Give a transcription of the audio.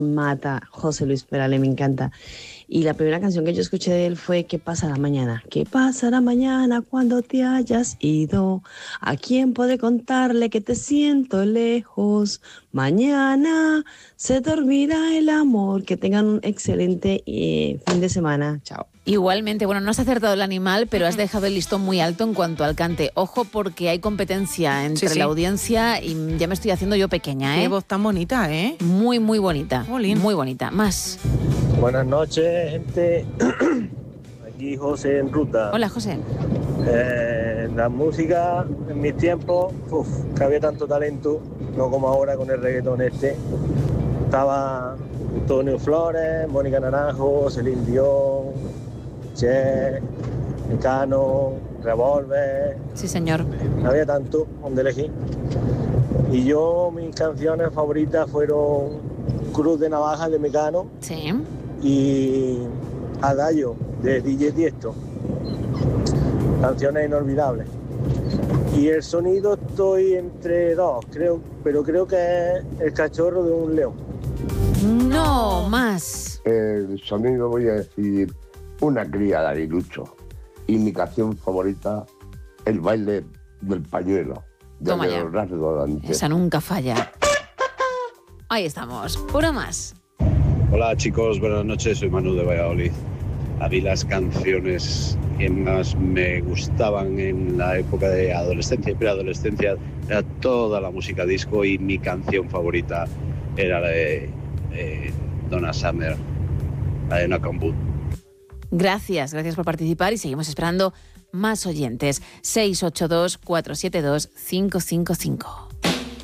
mata. José Luis Perales, me encanta. Y la primera canción que yo escuché de él fue ¿Qué pasará mañana? ¿Qué pasará mañana cuando te hayas ido? ¿A quién podré contarle que te siento lejos? Mañana se dormirá el amor. Que tengan un excelente fin de semana. Chao. Igualmente, bueno, no has acertado el animal, pero has dejado el listón muy alto en cuanto al cante. Ojo, porque hay competencia entre la audiencia y ya me estoy haciendo yo pequeña, ¿eh? Qué voz tan bonita, ¿eh? Muy, muy bonita. Jolín. Muy bonita. Más. Buenas noches, gente. Aquí José en ruta. Hola, José. La música en mis tiempos, que había tanto talento, no como ahora con el reggaetón este. Estaba Antonio Flores, Mónica Naranjo, Celine Dion, Che, Mecano, Revolver. Sí, señor. Había tanto donde elegir. Y yo, mis canciones favoritas fueron Cruz de Navaja de Mecano. Sí. Y Adagio de DJ Tiesto. Canciones inolvidables. Y el sonido estoy entre dos, pero creo que es El cachorro de un león. No, más. El sonido voy a decir Una cría de Aguilucho. Y mi canción favorita, El baile del pañuelo. De Toma ya. Leonardo Dante. Esa nunca falla. Ahí estamos. Una más. Hola chicos, buenas noches, soy Manu de Valladolid. A mí las canciones que más me gustaban en la época de adolescencia y preadolescencia era toda la música disco y mi canción favorita era la de Donna Summer, la de Knock on Wood. Gracias por participar y seguimos esperando más oyentes. 682 472 555.